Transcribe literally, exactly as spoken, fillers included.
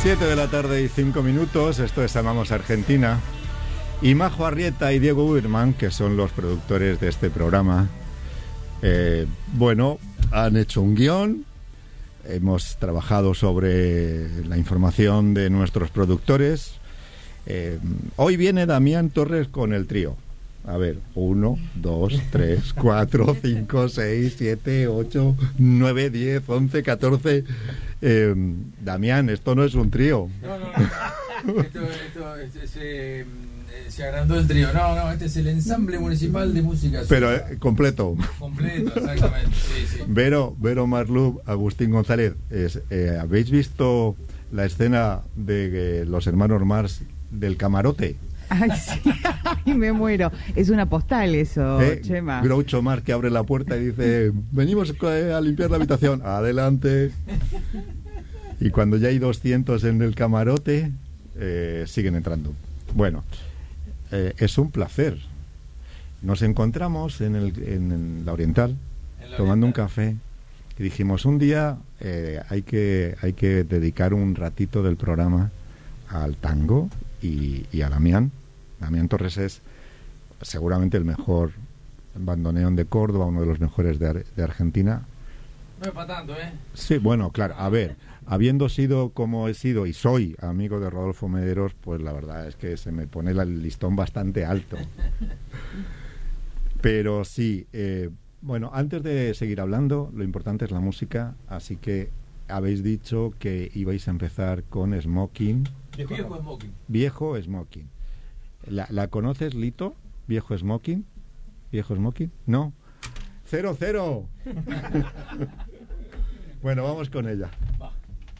Siete de la tarde y cinco minutos, esto es Amamos Argentina. Y Majo Arrieta y Diego Uberman, que son los productores de este programa, eh, bueno, han hecho un guión, hemos trabajado sobre la información de nuestros productores. Eh, hoy viene Damián Torres con el trío. A ver, uno, dos, tres, cuatro, cinco, seis, siete, ocho, nueve, diez, once, catorce. Eh, Damián, esto no es un trío. No, no, no. Esto, esto, este, se, se agrandó el trío. No, no, este es el ensamble municipal de música. Pero eh, completo. Completo, exactamente. Sí, sí. Vero, Vero Marlub, Agustín González, es, eh, ¿habéis visto la escena de eh, los hermanos Mars del camarote? Ay, sí, ay, me muero. Es una postal eso, ¿Eh? Chema. Groucho Marx, que abre la puerta y dice: venimos a limpiar la habitación. Adelante. Y cuando ya hay doscientos en el camarote, eh, siguen entrando. Bueno, eh, es un placer. Nos encontramos en, el, en, en la Oriental, en la tomando Oriental. un café, y dijimos: un día eh, hay que hay que dedicar un ratito del programa al tango y, y a Damián. Damián Torres es seguramente el mejor bandoneón de Córdoba, uno de los mejores de, Ar- de Argentina. No es para tanto, ¿eh? Sí, bueno, claro, a ver, habiendo sido como he sido y soy amigo de Rodolfo Mederos, pues la verdad es que se me pone el listón bastante alto. Pero sí, eh, bueno, antes de seguir hablando, lo importante es la música, así que habéis dicho que ibais a empezar con Smoking. De viejo Smoking. Viejo Smoking. ¿La, ¿La conoces, Lito? ¿Viejo Smoking? ¿Viejo Smoking? No. ¡Cero, cero! Bueno, vamos con ella.